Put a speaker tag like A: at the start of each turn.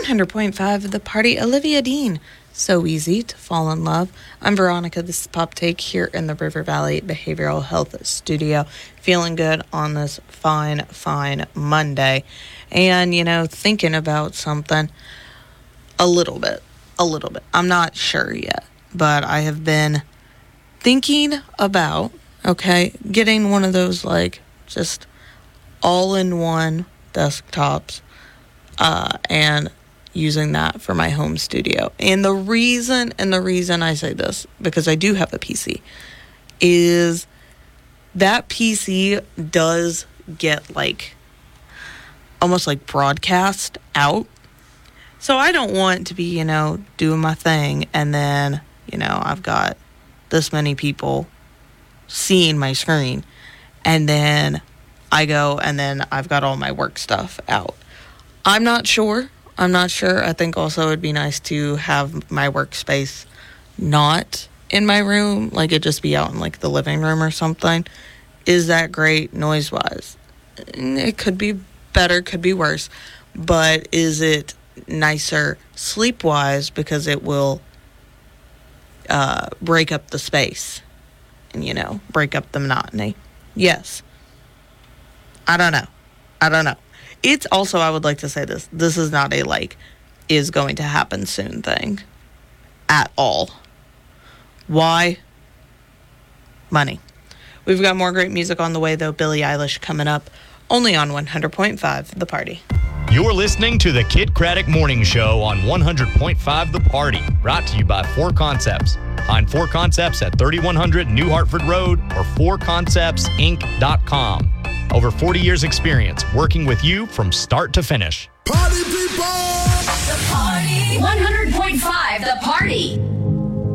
A: 100.5 The Party, Olivia Dean. So easy to fall in love. I'm Veronica. This is Pop Take here in the River Valley Behavioral Health Studio. Feeling good on this fine Monday. And, thinking about something a little bit. I'm not sure yet, but I have been thinking about, getting one of those, just all-in-one desktops, and using that for my home studio. And the reason I say this, because I do have a PC, is that PC does get almost broadcast out. So I don't want to be, doing my thing and then, I've got this many people seeing my screen, and then I go and then I've got all my work stuff out. I'm not sure. I think also it'd be nice to have my workspace not in my room, it just be out in the living room or something. Is that great noise-wise? It could be better, could be worse, but is it nicer sleep-wise because it will break up the space and, break up the monotony? Yes. I don't know. It's also, I would like to say this is not a is going to happen soon thing at all. Why? Money. We've got more great music on the way though. Billie Eilish coming up only on 100.5 The Party.
B: You're listening to the Kid Craddock Morning Show on 100.5 The Party, brought to you by 4 Concepts. Find 4 Concepts at 3100 New Hartford Road or 4conceptsinc.com. Over 40 years experience working with you from start to finish.
C: Party people! The party.